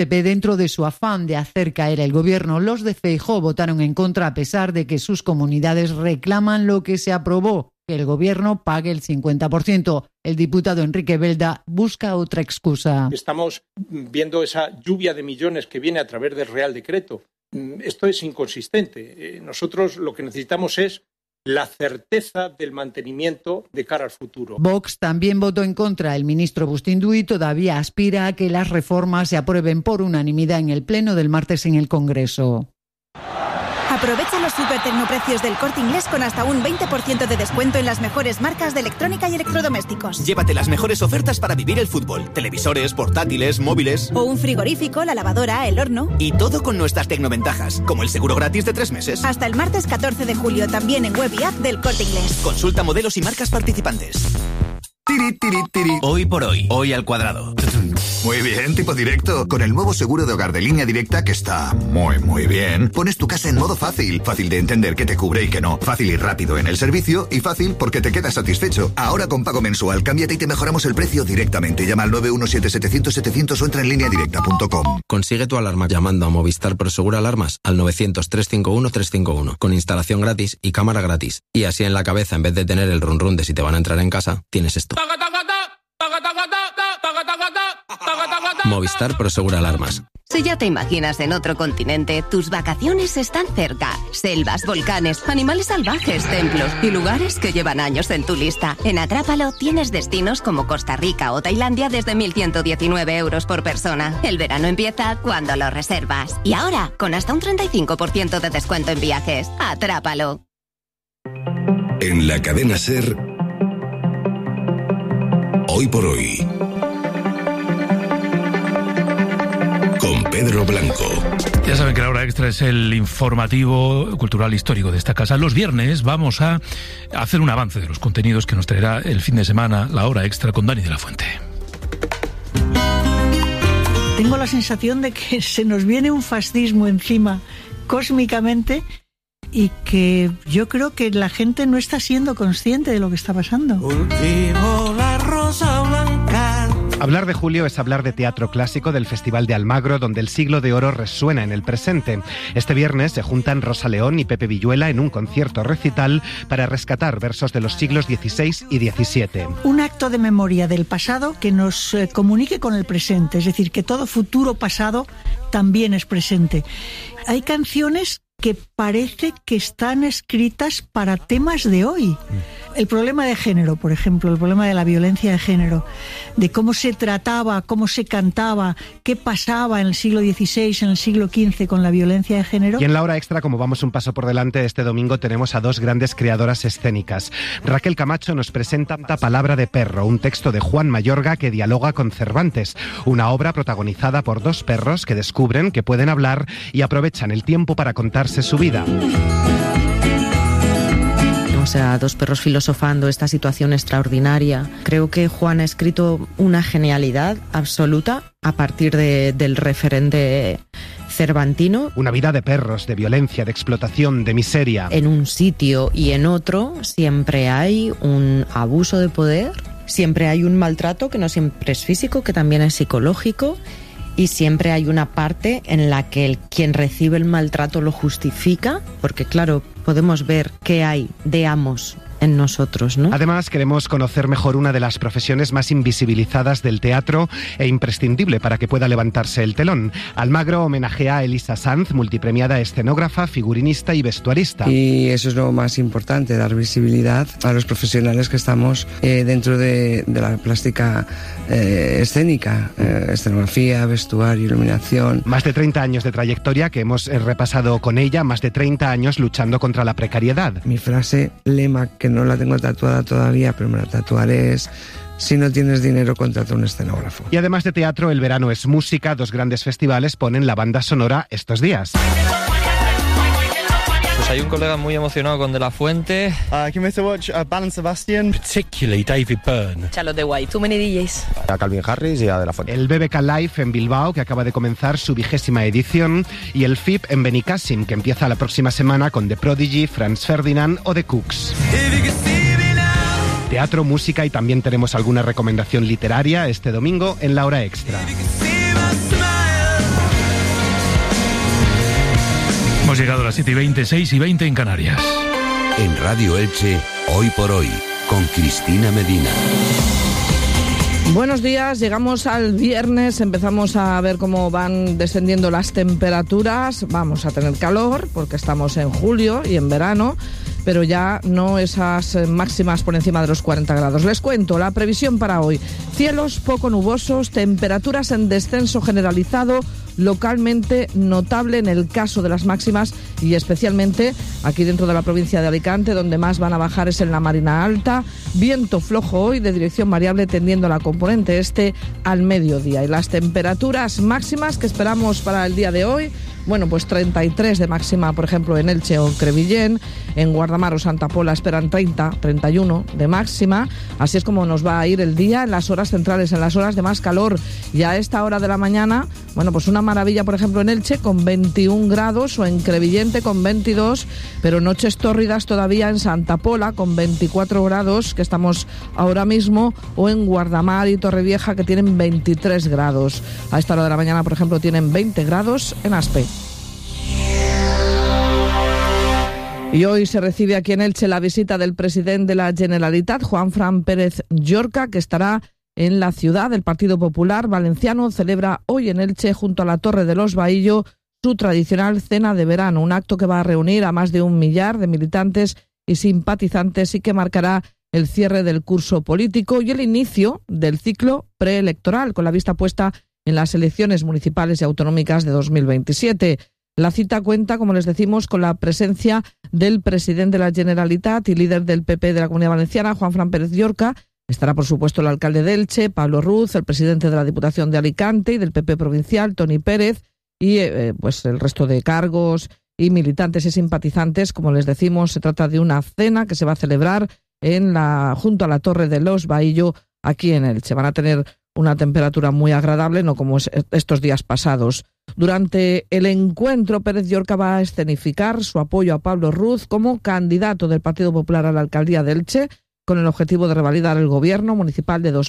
PP dentro de su afán de hacer caer el gobierno. Los de Feijóo votaron en contra a pesar de que sus comunidades reclaman lo que se aprobó, que el gobierno pague el 50%. El diputado Enrique Belda busca otra excusa. Estamos viendo esa lluvia de millones que viene a través del Real Decreto. Esto es inconsistente. Nosotros lo que necesitamos es la certeza del mantenimiento de cara al futuro. Vox también votó en contra. El ministro Bustinduy todavía aspira a que las reformas se aprueben por unanimidad en el pleno del martes en el Congreso. Aprovecha los supertecnoprecios del Corte Inglés con hasta un 20% de descuento en las mejores marcas de electrónica y electrodomésticos. Llévate las mejores ofertas para vivir el fútbol. Televisores, portátiles, móviles. O un frigorífico, la lavadora, el horno. Y todo con nuestras tecnoventajas, como el seguro gratis de 3 meses. Hasta el martes 14 de julio, también en web y app del Corte Inglés. Consulta modelos y marcas participantes. Hoy por hoy, hoy al cuadrado. Muy bien, tipo directo. Con el nuevo seguro de hogar de Línea Directa, que está muy bien, pones tu casa en modo fácil. Fácil de entender qué te cubre y qué no. Fácil y rápido en el servicio y fácil porque te quedas satisfecho. Ahora con pago mensual, cámbiate y te mejoramos el precio directamente. Llama al 917-700-700 o entra en lineadirecta.com. Consigue tu alarma llamando a Movistar Prosegura Alarmas al 900-351-351 con instalación gratis y cámara gratis. Y así en la cabeza, en vez de tener el run run de si te van a entrar en casa, tienes esto. Movistar Prosegura Alarmas. Si ya te imaginas en otro continente, tus vacaciones están cerca. Selvas, volcanes, animales salvajes, templos y lugares que llevan años en tu lista. En Atrápalo tienes destinos como Costa Rica o Tailandia desde 1.119 euros por persona. El verano empieza cuando lo reservas. Y ahora, con hasta un 35% de descuento en viajes. Atrápalo. En la cadena SER, Hoy por Hoy, con Pedro Blanco. Ya saben que la hora extra es el informativo cultural histórico de esta casa. Los viernes vamos a hacer un avance de los contenidos que nos traerá el fin de semana la hora extra con Dani de la Fuente. Tengo la sensación de que se nos viene un fascismo encima cósmicamente y que yo creo que la gente no está siendo consciente de lo que está pasando. Cultivo la rosa blanca. Hablar de Julio es hablar de teatro clásico del Festival de Almagro, donde el siglo de oro resuena en el presente. Este viernes se juntan Rosa León y Pepe Villuela en un concierto recital para rescatar versos de los siglos XVI y XVII. Un acto de memoria del pasado que nos comunique con el presente, es decir, que todo futuro pasado también es presente. Hay canciones que parece que están escritas para temas de hoy. El problema de género, por ejemplo, el problema de la violencia de género, de cómo se trataba, cómo se cantaba, qué pasaba en el siglo XVI, en el siglo XV con la violencia de género. Y en la hora extra, como vamos un paso por delante, este domingo tenemos a dos grandes creadoras escénicas. Raquel Camacho nos presenta Palabra de perro, un texto de Juan Mayorga que dialoga con Cervantes, una obra protagonizada por dos perros que descubren que pueden hablar y aprovechan el tiempo para contarse su vida. O sea, dos perros filosofando esta situación extraordinaria. Creo que Juan ha escrito una genialidad absoluta a partir del referente cervantino. Una vida de perros, de violencia, de explotación, de miseria. En un sitio y en otro siempre hay un abuso de poder, siempre hay un maltrato que no siempre es físico, que también es psicológico. Y siempre hay una parte en la que quien recibe el maltrato lo justifica, porque claro, podemos ver qué hay de amos en nosotros, ¿no? Además, queremos conocer mejor una de las profesiones más invisibilizadas del teatro e imprescindible para que pueda levantarse el telón. Almagro homenajea a Elisa Sanz, multipremiada escenógrafa, figurinista y vestuarista. Y eso es lo más importante, dar visibilidad a los profesionales que estamos dentro de la plástica escénica, escenografía, vestuario, iluminación. Más de 30 años de trayectoria que hemos repasado con ella, más de 30 años luchando contra la precariedad. Mi frase lema, que no la tengo tatuada todavía, pero me la tatuaré, es: si no tienes dinero, contrata un escenógrafo. Y además de teatro, el verano es música. Dos grandes festivales ponen la banda sonora estos días. Pues hay un colega muy emocionado con De La Fuente. Can we watch Bal and Sebastian? Particularly David Byrne. Charlotte de White. Too many DJs. A Calvin Harris y a De La Fuente. El BBK Live en Bilbao, que acaba de comenzar su 20ª edición. Y el FIP en Benicàssim, que empieza la próxima semana con The Prodigy, Franz Ferdinand o The Cooks. Teatro, música y también tenemos alguna recomendación literaria este domingo en la hora extra. llegado a las 7:20, 6:20 en Canarias. En Radio Elche, Hoy por Hoy, con Cristina Medina. Buenos días, llegamos al viernes, empezamos a ver cómo van descendiendo las temperaturas. Vamos a tener calor porque estamos en julio y en verano, pero ya no esas máximas por encima de los 40 grados. Les cuento la previsión para hoy. Cielos poco nubosos, temperaturas en descenso generalizado, localmente notable en el caso de las máximas y especialmente aquí dentro de la provincia de Alicante, donde más van a bajar es en la Marina Alta. Viento flojo hoy de dirección variable tendiendo a la componente este al mediodía. Y las temperaturas máximas que esperamos para el día de hoy, bueno, pues 33 de máxima, por ejemplo, en Elche o Crevillén. En Guardamar o Santa Pola esperan 30, 31 de máxima. Así es como nos va a ir el día en las horas centrales, en las horas de más calor. Y a esta hora de la mañana, bueno, pues una maravilla, por ejemplo, en Elche con 21 grados o en Crevillente con 22, pero noches tórridas todavía en Santa Pola con 24 grados, que estamos ahora mismo, o en Guardamar y Torrevieja, que tienen 23 grados. A esta hora de la mañana, por ejemplo, tienen 20 grados en Aspe. Y hoy se recibe aquí en Elche la visita del presidente de la Generalitat, Juanfran Pérez Llorca, que estará en la ciudad. El Partido Popular Valenciano celebra hoy en Elche, junto a la Torre de los Bahillo, su tradicional cena de verano, un acto que va a reunir a más de 1 millar de militantes y simpatizantes y que marcará el cierre del curso político y el inicio del ciclo preelectoral, con la vista puesta en las elecciones municipales y autonómicas de 2027. La cita cuenta, como les decimos, con la presencia del presidente de la Generalitat y líder del PP de la Comunidad Valenciana, Juanfran Pérez Llorca. Estará, por supuesto, el alcalde de Elche, Pablo Ruz, el presidente de la Diputación de Alicante y del PP provincial, Toni Pérez, y pues el resto de cargos y militantes y simpatizantes. Como les decimos, se trata de una cena que se va a celebrar junto a la Torre de los Bahillo, aquí en Elche. Van a tener una temperatura muy agradable, no como estos días pasados. Durante el encuentro, Pérez Llorca va a escenificar su apoyo a Pablo Ruz como candidato del Partido Popular a la alcaldía de Elche, con el objetivo de revalidar el gobierno municipal de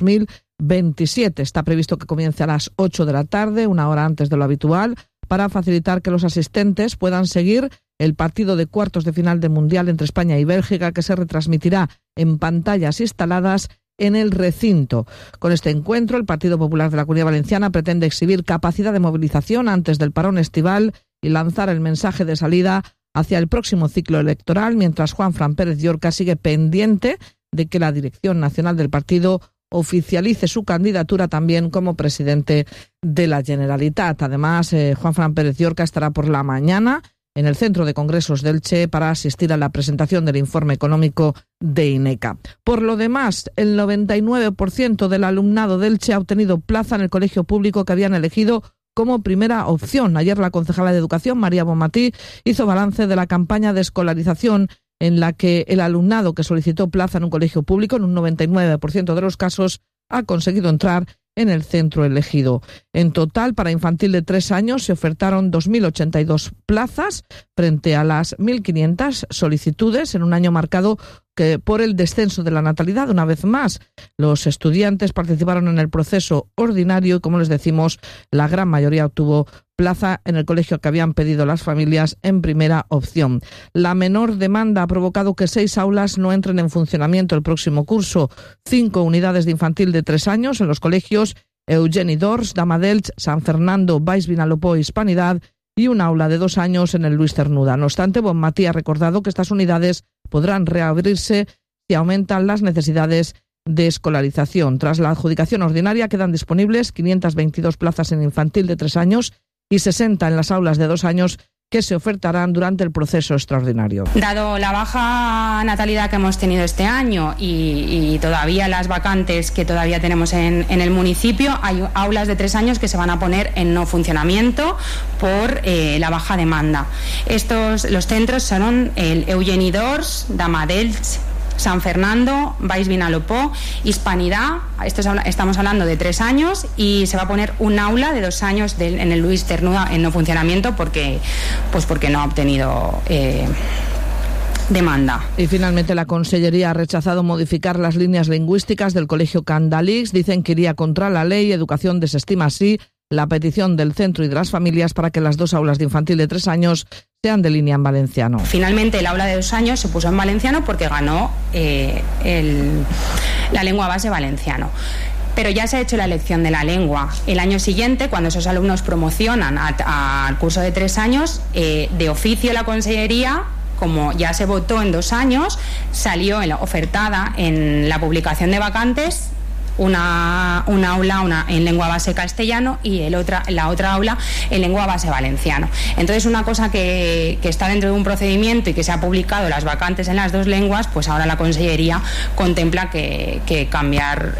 2027. Está previsto que comience a las 8 de la tarde, una hora antes de lo habitual, para facilitar que los asistentes puedan seguir el partido de cuartos de final del Mundial entre España y Bélgica, que se retransmitirá en pantallas instaladas en el recinto. Con este encuentro, el Partido Popular de la Comunidad Valenciana pretende exhibir capacidad de movilización antes del parón estival y lanzar el mensaje de salida hacia el próximo ciclo electoral, mientras Juanfran Pérez Llorca sigue pendiente de que la dirección nacional del partido oficialice su candidatura también como presidente de la Generalitat. Además, Juanfran Pérez Llorca estará por la mañana en el Centro de Congresos de Elche para asistir a la presentación del informe económico de INECA. Por lo demás, el 99% del alumnado de Elche ha obtenido plaza en el colegio público que habían elegido como primera opción. Ayer la concejala de Educación, María Bonmatí, hizo balance de la campaña de escolarización en la que el alumnado que solicitó plaza en un colegio público, en un 99% de los casos, ha conseguido entrar en el centro elegido. En total, para infantil de 3 años se ofertaron 2.082 plazas frente a las 1.500 solicitudes en un año marcado por el descenso de la natalidad. Una vez más, los estudiantes participaron en el proceso ordinario y, como les decimos, la gran mayoría obtuvo plaza en el colegio que habían pedido las familias en primera opción. La menor demanda ha provocado que 6 aulas no entren en funcionamiento el próximo curso. 5 unidades de infantil de 3 años en los colegios Eugeni d'Ors, Damadelch, San Fernando, Baix Vinalopó y Hispanidad, y un aula de 2 años en el Luis Cernuda. No obstante, Bonmatí ha recordado que estas unidades podrán reabrirse si aumentan las necesidades de escolarización. Tras la adjudicación ordinaria quedan disponibles 522 plazas en infantil de 3 años y 60 en las aulas de 2 años que se ofertarán durante el proceso extraordinario. Dado la baja natalidad que hemos tenido este año y todavía las vacantes que todavía tenemos en el municipio, hay aulas de 3 años que se van a poner en no funcionamiento por la baja demanda. Los centros son el Eugeni d'Ors, Damadelch, San Fernando, Baix Vinalopó, Hispanidad. Estamos hablando de 3 años y se va a poner un aula de 2 años en el Luis Cernuda en no funcionamiento porque no ha obtenido demanda. Y finalmente la Consellería ha rechazado modificar las líneas lingüísticas del Colegio Candalix. Dicen que iría contra la ley. Educación desestima así la petición del centro y de las familias para que las 2 aulas de infantil de 3 años sean de línea en valenciano. Finalmente el aula de 2 años se puso en valenciano porque ganó la lengua base valenciano. Pero ya se ha hecho la elección de la lengua. El año siguiente, cuando esos alumnos promocionan al curso de 3 años, de oficio la Consellería, como ya se votó en 2 años, salió ofertada en la publicación de vacantes una aula en lengua base castellano y la otra aula en lengua base valenciano. Entonces, una cosa que está dentro de un procedimiento y que se ha publicado las vacantes en las 2 lenguas, pues ahora la Consellería contempla que cambiar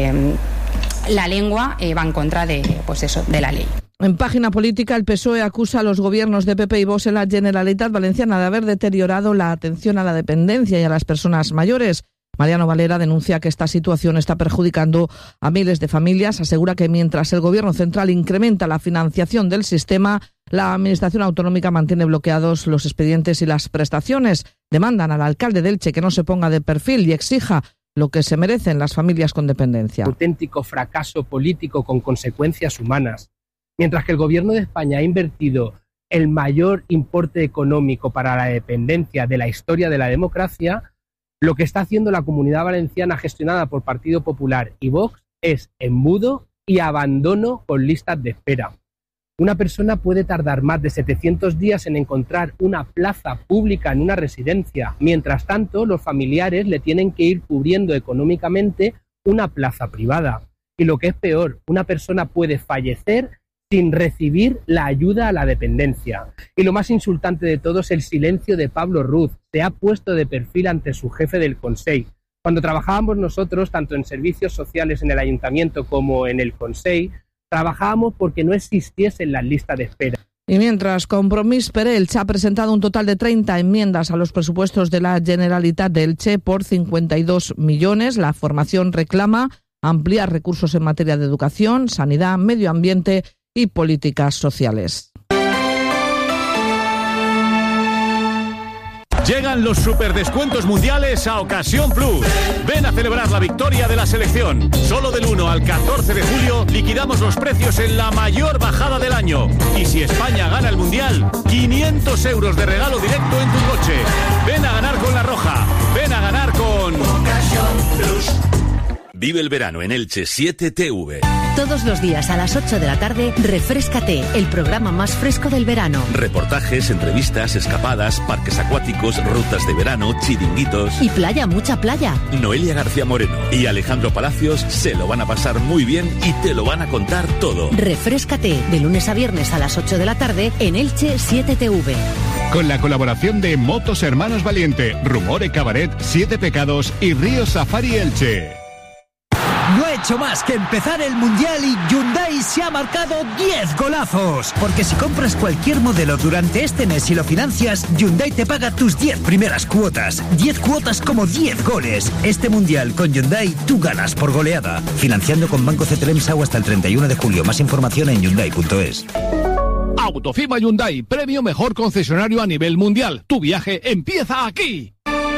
la lengua va en contra de la ley. En página política, el PSOE acusa a los gobiernos de PP y Vox en la Generalitat Valenciana de haber deteriorado la atención a la dependencia y a las personas mayores. Mariano Valera denuncia que esta situación está perjudicando a miles de familias. Asegura que mientras el Gobierno central incrementa la financiación del sistema, la Administración autonómica mantiene bloqueados los expedientes y las prestaciones. Demandan al alcalde de Elche que no se ponga de perfil y exija lo que se merecen las familias con dependencia. Auténtico fracaso político con consecuencias humanas. Mientras que el Gobierno de España ha invertido el mayor importe económico para la dependencia de la historia de la democracia, lo que está haciendo la Comunidad Valenciana gestionada por Partido Popular y Vox es embudo y abandono con listas de espera. Una persona puede tardar más de 700 días en encontrar una plaza pública en una residencia. Mientras tanto, los familiares le tienen que ir cubriendo económicamente una plaza privada. Y lo que es peor, una persona puede fallecer sin recibir la ayuda a la dependencia. Y lo más insultante de todo es el silencio de Pablo Ruz. Se ha puesto de perfil ante su jefe del Consell. Cuando trabajábamos nosotros, tanto en servicios sociales en el Ayuntamiento como en el Consell, trabajábamos porque no existiesen las listas de espera. Y mientras Compromís per Elche ha presentado un total de 30 enmiendas a los presupuestos de la Generalitat de Elche por 52 millones, la formación reclama ampliar recursos en materia de educación, sanidad, medio ambiente y políticas sociales. Llegan los superdescuentos mundiales a Ocasión Plus. Ven a celebrar la victoria de la selección. Solo del 1 al 14 de julio liquidamos los precios en la mayor bajada del año. Y si España gana el mundial, 500 euros de regalo directo en tu coche. Ven a ganar con La Roja. Ven a ganar con Ocasión Plus. Vive el verano en Elche 7TV. Todos los días a las 8 de la tarde, Refréscate, el programa más fresco del verano. Reportajes, entrevistas, escapadas, parques acuáticos, rutas de verano, chiringuitos. Y playa, mucha playa. Noelia García Moreno y Alejandro Palacios se lo van a pasar muy bien y te lo van a contar todo. Refréscate, de lunes a viernes a las 8 de la tarde en Elche 7TV. Con la colaboración de Motos Hermanos Valiente, Rumore Cabaret, 7 Pecados y Río Safari Elche. No ha hecho más que empezar el Mundial y Hyundai se ha marcado 10 golazos. Porque si compras cualquier modelo durante este mes y lo financias, Hyundai te paga tus 10 primeras cuotas. 10 cuotas como 10 goles. Este Mundial con Hyundai tú ganas por goleada. Financiando con Banco CTLM-SAU hasta el 31 de julio. Más información en Hyundai.es. Autofima Hyundai, premio mejor concesionario a nivel mundial. Tu viaje empieza aquí.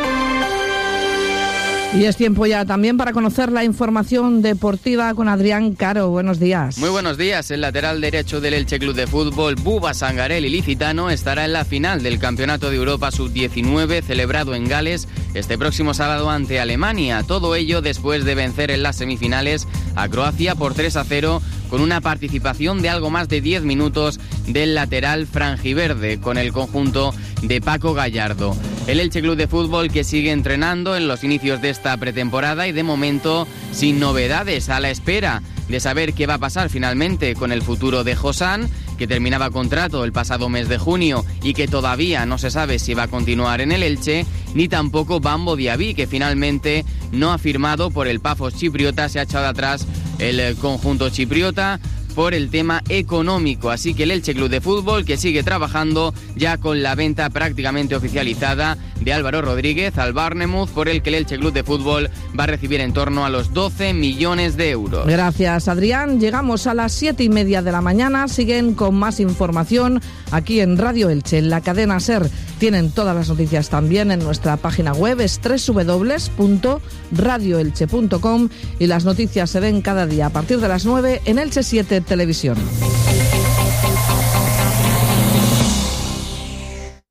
Y es tiempo ya también para conocer la información deportiva con Adrián Caro. Buenos días. Muy buenos días. El lateral derecho del Elche Club de Fútbol, Buba Sangarel, ilicitano, estará en la final del Campeonato de Europa Sub-19 celebrado en Gales este próximo sábado ante Alemania. Todo ello después de vencer en las semifinales a Croacia por 3-0 con una participación de algo más de 10 minutos del lateral franjiverde con el conjunto de Paco Gallardo. El Elche Club de Fútbol que sigue entrenando en los inicios de esta pretemporada y de momento sin novedades, a la espera de saber qué va a pasar finalmente con el futuro de Josán, que terminaba contrato el pasado mes de junio y que todavía no se sabe si va a continuar en el Elche, ni tampoco Bambo Diaby, que finalmente no ha firmado por el Pafos chipriota. Se ha echado atrás el conjunto chipriota por el tema económico, así que el Elche Club de Fútbol que sigue trabajando ya con la venta prácticamente oficializada de Álvaro Rodríguez al Bournemouth, por el que el Elche Club de Fútbol va a recibir en torno a los 12 millones de euros. Gracias, Adrián. Llegamos a las 7:30 de la mañana. Siguen con más información aquí en Radio Elche, en la cadena SER. Tienen todas las noticias también en nuestra página web, es www.radioelche.com, y las noticias se ven cada día a partir de las 9 en Elche 7 Televisión.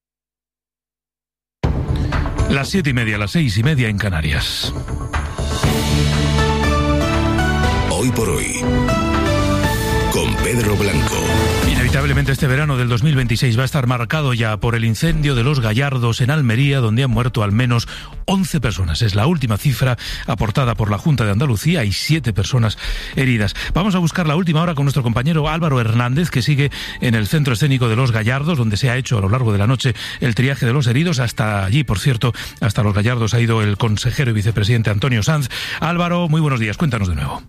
Las 7:30, las 6:30 en Canarias. Hoy por hoy, con Pedro Blanco. Inevitablemente este verano del 2026 va a estar marcado ya por el incendio de Los Gallardos en Almería, donde han muerto al menos 11 personas. Es la última cifra aportada por la Junta de Andalucía y 7 personas heridas. Vamos a buscar la última hora con nuestro compañero Álvaro Hernández, que sigue en el Centro Escénico de Los Gallardos, donde se ha hecho a lo largo de la noche el triaje de los heridos. Hasta allí, por cierto, hasta Los Gallardos ha ido el consejero y vicepresidente Antonio Sanz. Álvaro, muy buenos días. Cuéntanos de nuevo.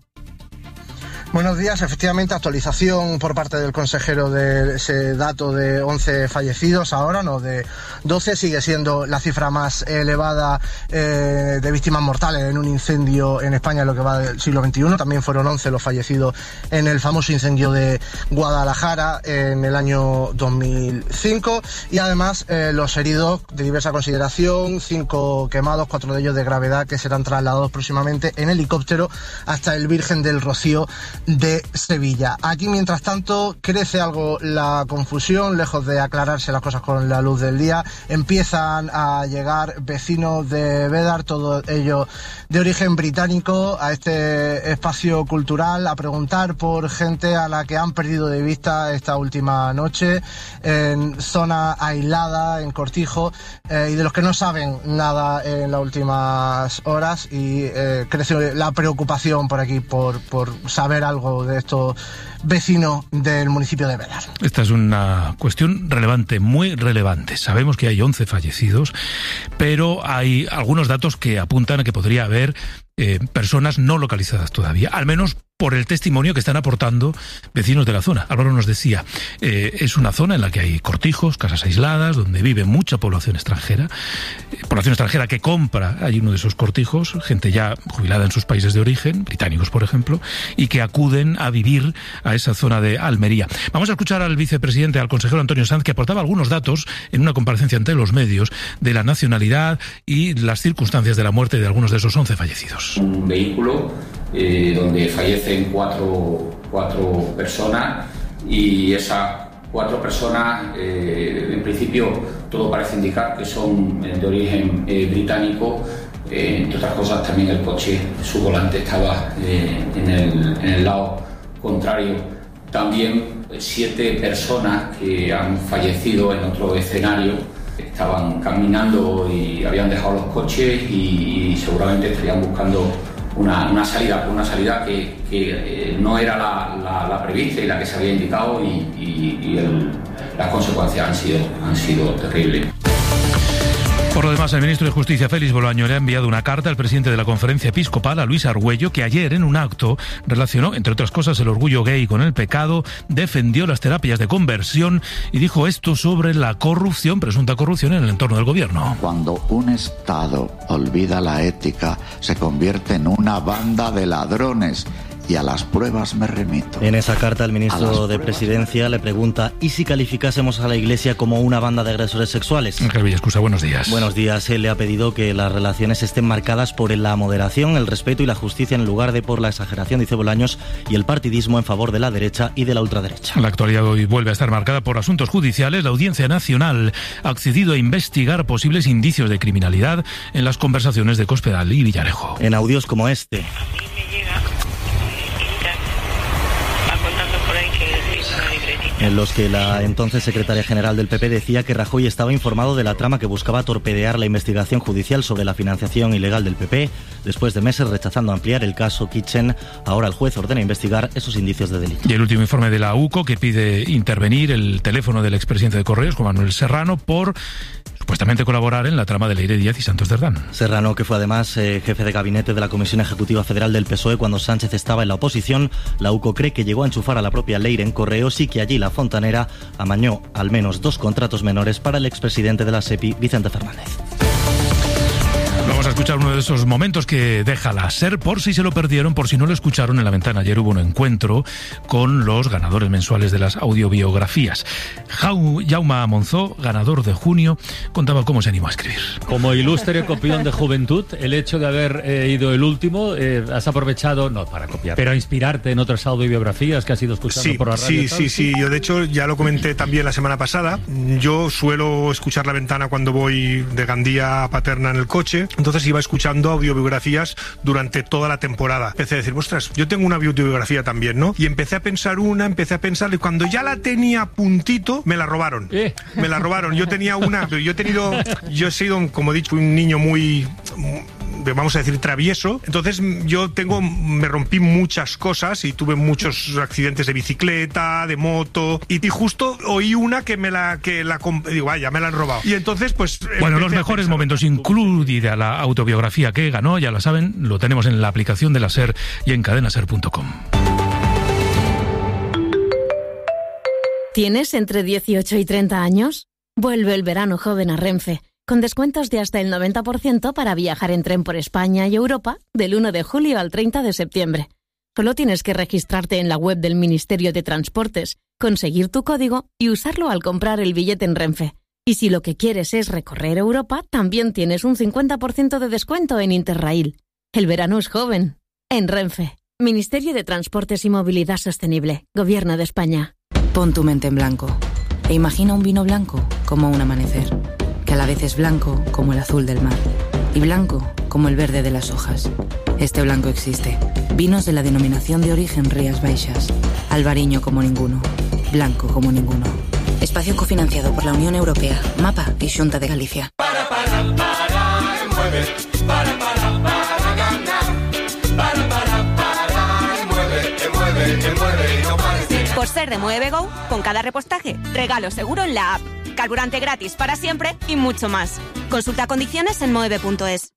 Buenos días, efectivamente, actualización por parte del consejero de ese dato de 11 fallecidos, ahora no, de 12, sigue siendo la cifra más elevada de víctimas mortales en un incendio en España en lo que va del siglo XXI. También fueron 11 los fallecidos en el famoso incendio de Guadalajara en el año 2005, y además los heridos de diversa consideración, 5 quemados, 4 de ellos de gravedad, que serán trasladados próximamente en helicóptero hasta el Virgen del Rocío de Sevilla. Aquí, mientras tanto, crece algo la confusión, lejos de aclararse las cosas con la luz del día. Empiezan a llegar vecinos de Bédar, todos ellos de origen británico, a este espacio cultural, a preguntar por gente a la que han perdido de vista esta última noche, en zona aislada, en Cortijo, y de los que no saben nada en las últimas horas, y crece la preocupación por aquí, por saber algo de estos vecinos del municipio de Bédar. Esta es una cuestión relevante, muy relevante. Sabemos que hay 11 fallecidos, pero hay algunos datos que apuntan a que podría haber personas no localizadas todavía, al menos por el testimonio que están aportando vecinos de la zona. Álvaro nos decía, es una zona en la que hay cortijos, casas aisladas, donde vive mucha población extranjera que compra allí uno de esos cortijos, gente ya jubilada en sus países de origen, británicos por ejemplo, y que acuden a vivir a esa zona de Almería. Vamos a escuchar al vicepresidente, al consejero Antonio Sanz, que aportaba algunos datos en una comparecencia ante los medios de la nacionalidad y las circunstancias de la muerte de algunos de esos 11 fallecidos. Un vehículo donde fallecen cuatro personas, y esas 4 personas, en principio todo parece indicar que son de origen británico. Entre otras cosas, también el coche, su volante estaba en el lado contrario. También 7 personas que han fallecido en otro escenario. Estaban caminando y habían dejado los coches y seguramente estarían buscando una salida que no era la prevista y la que se había indicado, y las consecuencias han sido terribles. Por lo demás, el ministro de Justicia, Félix Bolaño, le ha enviado una carta al presidente de la Conferencia Episcopal, a Luis Argüello, que ayer en un acto relacionó, entre otras cosas, el orgullo gay con el pecado, defendió las terapias de conversión y dijo esto sobre la corrupción, presunta corrupción en el entorno del gobierno. Cuando un Estado olvida la ética, se convierte en una banda de ladrones. Y a las pruebas me remito. En esa carta el ministro de Presidencia le pregunta: ¿y si calificásemos a la Iglesia como una banda de agresores sexuales? Ángel Villescusa, buenos días. Buenos días. Él le ha pedido que las relaciones estén marcadas por la moderación, el respeto y la justicia, en lugar de por la exageración, dice Bolaños, y el partidismo en favor de la derecha y de la ultraderecha. La actualidad hoy vuelve a estar marcada por asuntos judiciales. La Audiencia Nacional ha accedido a investigar posibles indicios de criminalidad en las conversaciones de Cospedal y Villarejo. En audios como este. En los que la entonces secretaria general del PP decía que Rajoy estaba informado de la trama que buscaba torpedear la investigación judicial sobre la financiación ilegal del PP. Después de meses rechazando ampliar el caso Kitchen, ahora el juez ordena investigar esos indicios de delito. Y el último informe de la UCO, que pide intervenir el teléfono del expresidente de Correos, Juan Manuel Serrano, por supuestamente colaborar en la trama de Leire Díaz y Santos Cerdán. Serrano, que fue además jefe de gabinete de la Comisión Ejecutiva Federal del PSOE cuando Sánchez estaba en la oposición, la UCO cree que llegó a enchufar a la propia Leire en Correos y que allí la fontanera amañó al menos 2 contratos menores para el expresidente de la SEPI, Vicente Fernández. Vamos a escuchar uno de esos momentos que deja la SER, por si se lo perdieron, por si no lo escucharon en La Ventana. Ayer hubo un encuentro con los ganadores mensuales de las audiobiografías. Jaume Monzó, ganador de junio, contaba cómo se animó a escribir. Como ilustre copión de juventud, el hecho de haber ido el último, has aprovechado, no para copiar, pero a inspirarte en otras audiobiografías que has ido escuchando por la radio. Sí. Yo de hecho ya lo comenté también la semana pasada. Yo suelo escuchar La Ventana cuando voy de Gandía a Paterna en el coche. Entonces iba escuchando audiobiografías durante toda la temporada. Empecé a decir, ostras, yo tengo una audiobiografía también, ¿no? Y empecé a pensar y cuando ya la tenía a puntito, me la robaron. Me la robaron. Yo tenía una, yo he sido, como he dicho, un niño muy, vamos a decir, travieso. Entonces me rompí muchas cosas y tuve muchos accidentes de bicicleta, de moto, y justo oí una que digo, vaya, me la han robado. Y entonces, pues... Bueno, los mejores momentos, incluida la autobiografía que ganó, ya lo saben, lo tenemos en la aplicación de la SER y en cadenaser.com. ¿Tienes entre 18 y 30 años? Vuelve el verano joven a Renfe, con descuentos de hasta el 90% para viajar en tren por España y Europa del 1 de julio al 30 de septiembre. Solo tienes que registrarte en la web del Ministerio de Transportes, conseguir tu código y usarlo al comprar el billete en Renfe. Y si lo que quieres es recorrer Europa, también tienes un 50% de descuento en Interrail. El verano es joven. En Renfe. Ministerio de Transportes y Movilidad Sostenible. Gobierno de España. Pon tu mente en blanco e imagina un vino blanco como un amanecer, que a la vez es blanco como el azul del mar y blanco como el verde de las hojas. Este blanco existe. Vinos de la denominación de origen Rías Baixas. Albariño como ninguno. Blanco como ninguno. Espacio cofinanciado por la Unión Europea, MAPA y Xunta de Galicia. Por ser de Mueve Go, con cada repostaje, regalo seguro en la app, carburante gratis para siempre y mucho más. Consulta condiciones en moeve.es.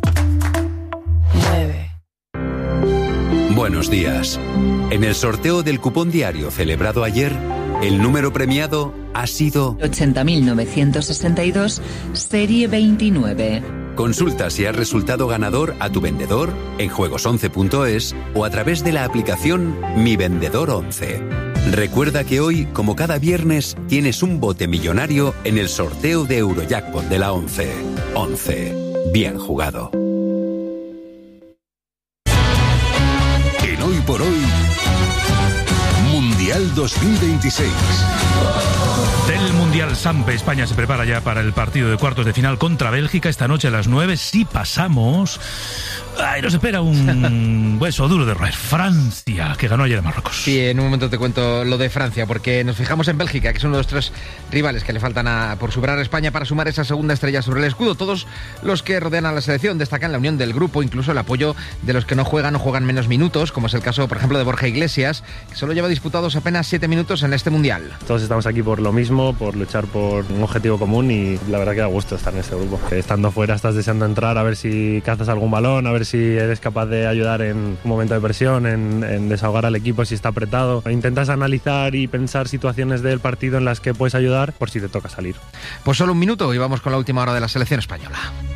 Buenos días. En el sorteo del cupón diario celebrado ayer, el número premiado ha sido 80.962, serie 29. Consulta si has resultado ganador a tu vendedor en juegos11.es o a través de la aplicación Mi Vendedor 11. Recuerda que hoy, como cada viernes, tienes un bote millonario en el sorteo de Eurojackpot de la 11. 11. Bien jugado. En Hoy por Hoy, Mundial 2026. Del Mundial Sampe, España se prepara ya para el partido de cuartos de final contra Bélgica esta noche a las 9. Si pasamos, nos espera un hueso duro de roer. Francia, que ganó ayer a Marruecos. Sí, en un momento te cuento lo de Francia, porque nos fijamos en Bélgica, que es uno de los tres rivales que le faltan por superar a España para sumar esa segunda estrella sobre el escudo. Todos los que rodean a la selección destacan la unión del grupo, incluso el apoyo de los que no juegan menos minutos, como es el caso, por ejemplo, de Borja Iglesias, que solo lleva disputados apenas 7 minutos en este Mundial. Todos estamos aquí por lo mismo, por luchar por un objetivo común, y la verdad que da gusto estar en este grupo. Estando fuera estás deseando entrar a ver si cazas algún balón, a ver si eres capaz de ayudar en un momento de presión, en desahogar al equipo si está apretado. Intentas analizar y pensar situaciones del partido en las que puedes ayudar por si te toca salir. Pues solo un minuto y vamos con la última hora de la selección española.